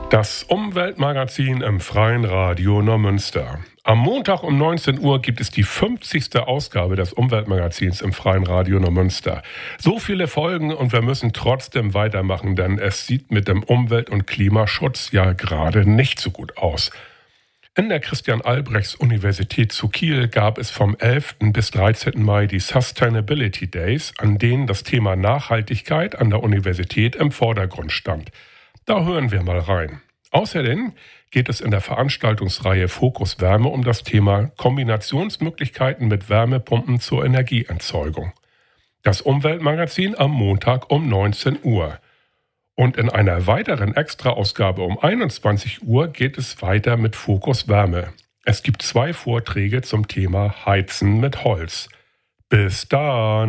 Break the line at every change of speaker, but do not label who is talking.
Das Umweltmagazin im Freien Radio Neumünster. Am Montag um 19 Uhr gibt es die 50. Ausgabe des Umweltmagazins im Freien Radio Neumünster. So viele Folgen und wir müssen trotzdem weitermachen, denn es sieht mit dem Umwelt- und Klimaschutz ja gerade nicht so gut aus. In der Christian-Albrechts-Universität zu Kiel gab es vom 11. bis 13. Mai die Sustainability Days, an denen das Thema Nachhaltigkeit an der Universität im Vordergrund stand. Da hören wir mal rein. Außerdem geht es in der Veranstaltungsreihe Fokus Wärme um das Thema Kombinationsmöglichkeiten mit Wärmepumpen zur Energieerzeugung. Das Umweltmagazin am Montag um 19 Uhr. Und in einer weiteren Extraausgabe um 21 Uhr geht es weiter mit Fokus Wärme. Es gibt 2 Vorträge zum Thema Heizen mit Holz. Bis dann!